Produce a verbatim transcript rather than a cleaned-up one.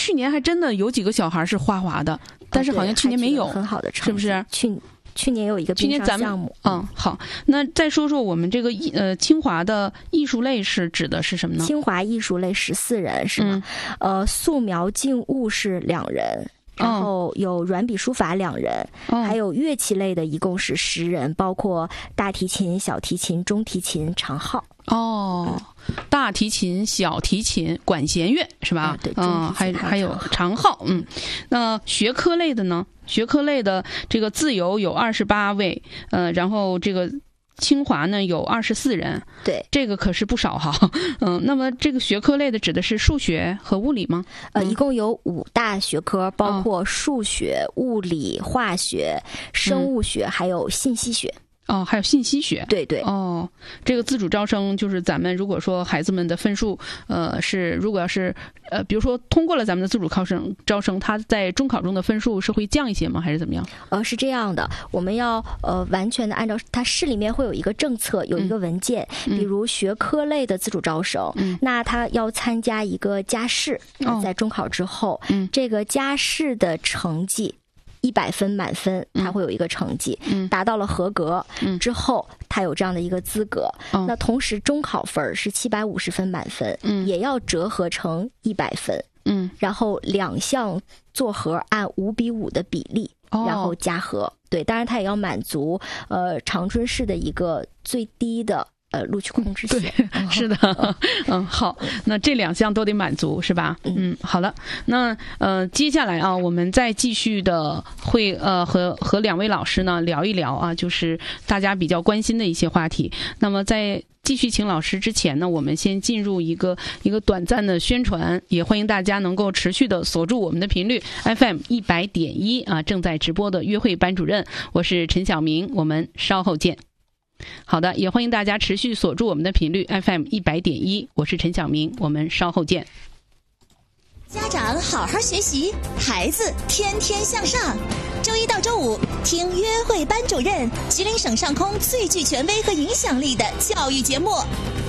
去年还真的有几个小孩是花滑的，但是好像去年没有， 很好的成绩， 是不是？ 去去年有一个去年咱们项目， 嗯，好，那再说说我们这个呃清华的艺术类是指的是什么呢？ 清华艺术类十四人是吗？嗯、呃，素描静物是两人。然后有软笔书法两人、哦、还有乐器类的一共是十人，包括大提琴、小提琴、中提琴、长号。 哦，大提琴、小提琴、管弦乐是吧？ 嗯、对， 嗯，还还有长号。嗯，那学科类的呢？学科类的这个自由有二十八位，呃，然后这个。清华呢有二十四人， 对， 这个可是不少哈。嗯，那么这个学科类的指的是数学和物理吗？ 呃，一共有五大学科，包括数学、哦、物理、化学、生物学，嗯、还有信息学。 哦，还有信息学， 对对。 哦，这个自主招生就是咱们如果说孩子们的分数，呃，是如果要是呃，比如说通过了咱们的自主考生招生，他在中考中的分数是会降一些吗？还是怎么样？ 呃，是这样的，我们要呃完全的按照它市里面会有一个政策，有一个文件， 嗯、 比如学科类的自主招生，嗯、那他要参加一个加试， 哦、 在中考之后， 嗯、 这个加试的成绩。一百分满分，他会有一个成绩， 嗯、 达到了合格、嗯、之后，他有这样的一个资格。 嗯、 那同时，中考分是七百五十分满分， 嗯、 也要折合成一百分， 嗯， 然后两项做合按五比五的比例， 哦、 然后加合。对，当然他也要满足呃长春市的一个最低的。呃，录取控制线， 对，是的，嗯，好，那这两项都得满足，是吧？嗯，好的，那呃，接下来啊，我们再继续的会呃和和两位老师呢聊一聊啊，就是大家比较关心的一些话题。那么在继续请老师之前呢，我们先进入一个一个短暂的宣传，也欢迎大家能够持续的锁住我们的频率 F M 一百点一啊，正在直播的约会班主任，我是陈晓明，我们稍后见。好的，也欢迎大家持续锁住我们的频率 F M 一百点一，我是陈晓明，我们稍后见。 家长好好学习，孩子天天向上。周一到周五听约会班主任，吉林省上空最具权威和影响力的教育节目。